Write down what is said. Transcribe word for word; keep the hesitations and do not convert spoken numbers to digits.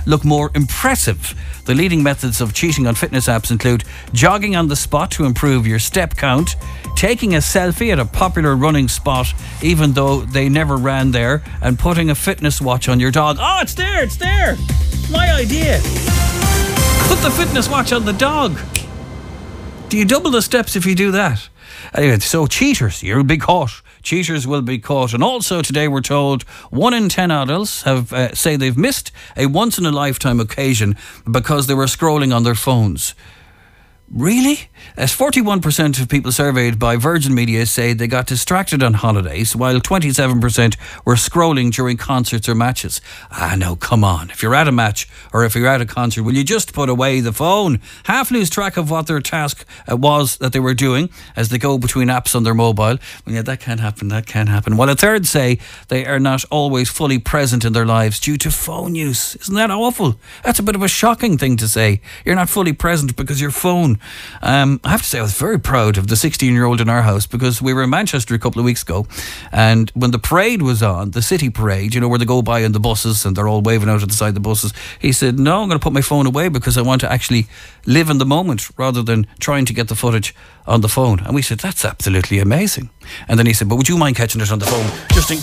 look more impressive. The leading methods of cheating on fitness apps include jogging on the spot to improve your step count, taking a selfie at a popular running spot even though they never ran there, and putting a fitness watch on your dog. Oh, it's there, it's there! My idea! Put the fitness watch on the dog! Do you double the steps if you do that? Anyway, so cheaters, you'll be caught. Cheaters will be caught. And also today we're told one in ten adults have uh, say they've missed a once-in-a-lifetime occasion because they were scrolling on their phones. Really? As forty-one percent of people surveyed by Virgin Media say they got distracted on holidays, while twenty-seven percent were scrolling during concerts or matches. Ah, no, come on. If you're at a match or if you're at a concert, will you just put away the phone? Half lose track of what their task uh, was that they were doing as they go between apps on their mobile. Well, yeah, that can't happen, that can't happen. While a third say they are not always fully present in their lives due to phone use. Isn't that awful? That's a bit of a shocking thing to say. You're not fully present because your phone. Um, I have to say I was very proud of the sixteen-year-old in our house, because we were in Manchester a couple of weeks ago, and when the parade was on, the city parade, you know, where they go by in the buses and they're all waving out at the side of the buses, he said, no, I'm going to put my phone away because I want to actually live in the moment rather than trying to get the footage on the phone. And we said, that's absolutely amazing. And then he said, but would you mind catching it on the phone just in